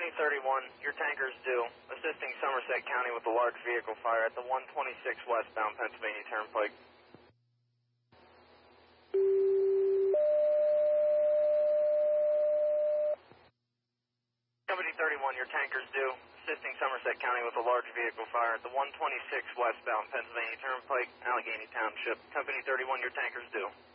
Company 31, your tanker's due. Assisting Somerset County with a large vehicle fire at the 126 westbound Pennsylvania Turnpike. Company 31, your tanker's due. Assisting Somerset County with a large vehicle fire at the 126 westbound Pennsylvania Turnpike, Allegheny Township. Company 31, your tanker's due.